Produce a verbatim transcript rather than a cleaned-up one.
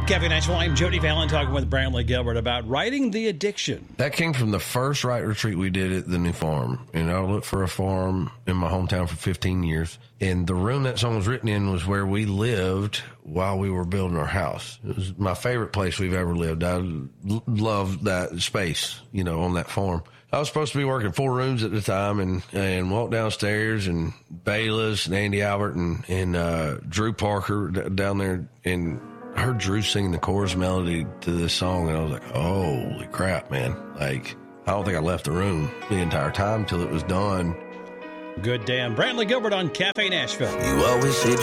Cafe Nashville. I'm Jody Fallon talking with Brantley Gilbert about writing The Addiction. That came from the first write retreat we did at the new farm. And I looked for a farm in my hometown for fifteen years. And the room that song was written in was where we lived while we were building our house. It was my favorite place we've ever lived. I l- loved that space, you know, on that farm. I was supposed to be working four rooms at the time and, and walked downstairs and Bayless and Andy Albert and, and uh, Drew Parker d- down there, and I heard Drew singing the chorus melody to this song, and I was like, holy crap, man. Like, I don't think I left the room the entire time till it was done. Good damn. Brantley Gilbert on Cafe Nashville. You always say